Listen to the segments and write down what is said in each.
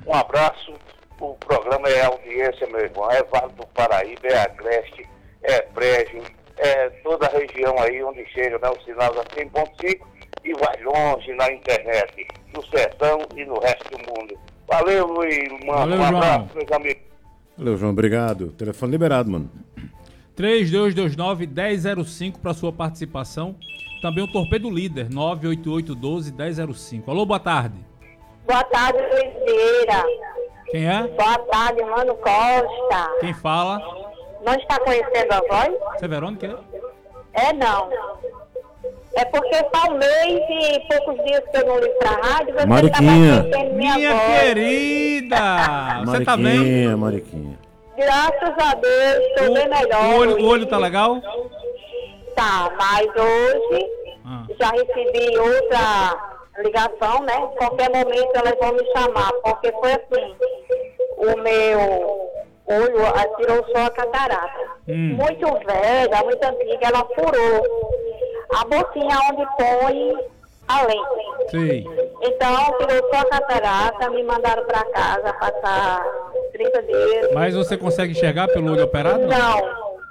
Um abraço. O programa é audiência, meu irmão. É Vale do Paraíba, é Agreste, é Brejo, é toda a região aí onde chega, né, o sinal da 100.5 e vai longe na internet, no sertão e no resto do mundo. Valeu, Luiz, mano. Valeu, Um abraço, João. meus amigos. Valeu, João, obrigado. Telefone liberado, mano. 3229-1005 para sua participação. Também o Torpedo Líder, 98812-1005. Alô, boa tarde. Boa tarde, Luiz Vieira. Quem é? Boa tarde, Mano Costa. Quem fala? Não está conhecendo a voz? Você é Verônica? É não. É porque faz um mês e poucos dias que eu não ligo pra rádio. Você Mariquinha. tá conhecendo Minha voz. querida! Você tá bem? Mariquinha. Graças a Deus, estou bem melhor. O olho tá legal? Tá, mas hoje já recebi outra ligação, né? Qualquer momento elas vão me chamar, porque foi assim, o meu olho tirou só a catarata. Muito velha, muito antiga, ela furou a boquinha onde põe a lente. Sim. Então, tirou só a catarata, me mandaram para casa passar 30 dias. Mas você consegue enxergar pelo olho operado? Não,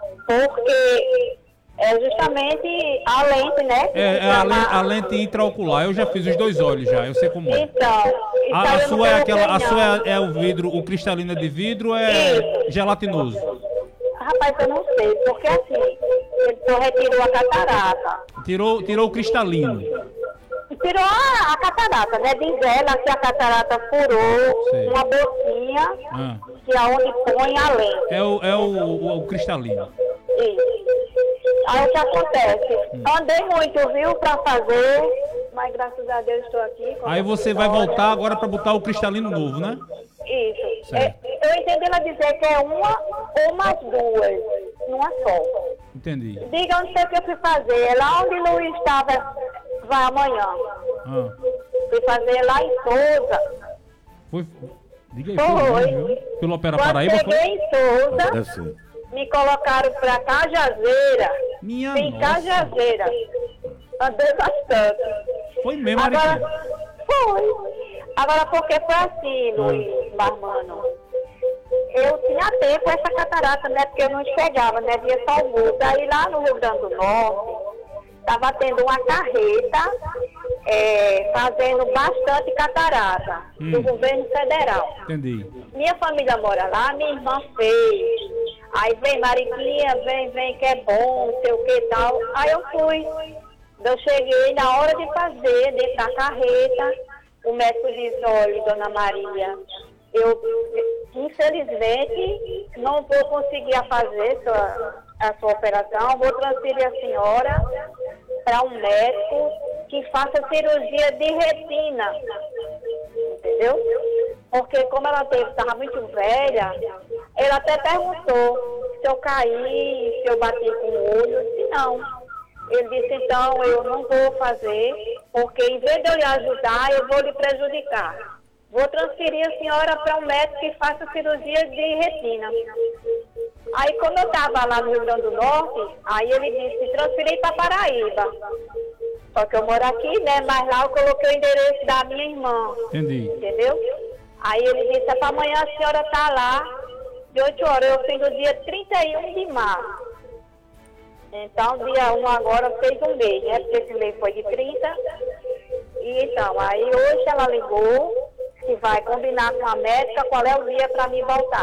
porque é justamente a lente, né? A lente intraocular. Eu já fiz os dois olhos já, eu sei como é. Então A eu sua não é coloquei, aquela, a não. sua é o vidro, o cristalino de vidro é gelatinoso. Rapaz, eu não sei, porque assim, ele só retirou a catarata. Tirou o cristalino. Tirou a catarata, né? Diz ela que a catarata furou Sei. uma boquinha que é onde põe a lente. É o cristalino. Isso. Aí o que acontece? Andei muito, viu, pra fazer, mas graças a Deus estou aqui. Aí você vai voltar agora para botar o cristalino novo, né? Isso. Certo. Eu entendi ela dizer que é uma ou umas duas, numa só. Entendi. Diga onde foi que eu fui fazer. Lá onde Luiz estava, vai amanhã. Fui fazer lá em Souza. Foi. Diga aí, Foi. viu? Pelo Opera Quando Paraíba cheguei foi? em Souza, Deve ser. me colocaram pra Cajazeira. Minha Em nossa. Cajazeira. Andei bastante. Foi mesmo, Agora, Mariquinha. foi. Agora, porque foi assim, Luiz Marmano. Eu tinha tempo essa catarata, né? Porque eu não enxergava, né? Via só o mundo. Aí lá no Rio Grande do Norte, estava tendo uma carreta fazendo bastante catarata do governo federal. Entendi. Minha família mora lá, minha irmã fez. Aí vem Mariquinha, vem, que é bom, não sei o que e tal. Aí eu fui. Eu cheguei na hora de fazer, dentro da carreta. O médico disse, olha, dona Maria, eu infelizmente não vou conseguir fazer a sua operação, vou transferir a senhora para um médico que faça cirurgia de retina, entendeu? Porque como ela estava muito velha, ela até perguntou se eu caí, se eu bati com o olho, eu disse não. Ele disse, então, eu não vou fazer, porque em vez de eu lhe ajudar, eu vou lhe prejudicar. Vou transferir a senhora para um médico que faça cirurgia de retina. Aí, como eu estava lá no Rio Grande do Norte, aí ele disse, transferi para Paraíba. Só que eu moro aqui, né? Mas lá eu coloquei o endereço da minha irmã. Entendi. Entendeu? Aí ele disse, para amanhã a senhora está lá, de 8 horas. Eu fiz no dia 31 de março. Então, dia 1 agora fez um mês, né? Porque esse mês foi de 30. E então, aí hoje ela ligou que vai combinar com a médica qual é o dia para mim voltar.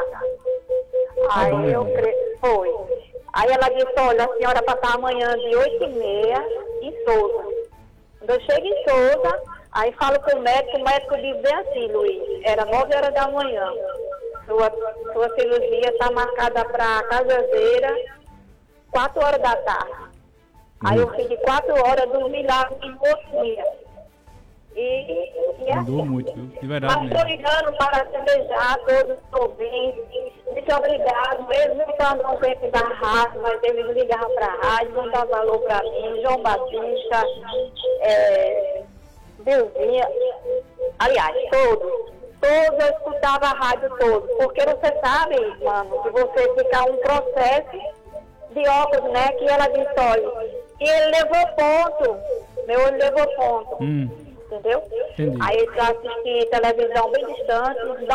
Aí foi. Aí ela disse, olha, a senhora vai estar amanhã de 8h30 em Souza. Quando eu chego em Souza, aí falo com o médico diz bem assim, Luiz, era 9 horas da manhã. Sua cirurgia está marcada para Cajazeira, 4 horas da tarde. Aí eu fiz de 4 horas, dormi lá em Bocinha. E Andou assim. muito, viu? De verdade Mas estou mesmo. ligando para desejar todos os ouvintes. Muito obrigado. Mesmo que eu não sempre da rádio, mas eles ligavam para a rádio, mandavam valor para mim. João Batista, Belzinha. Aliás, todos eu escutava a rádio todos. Porque você sabe, mano, que você fica um processo de óculos, né? Que ela disse, olha, e ele levou ponto. Meu olho levou ponto. Entendeu? Entendi. Aí eu assisti televisão bem distante,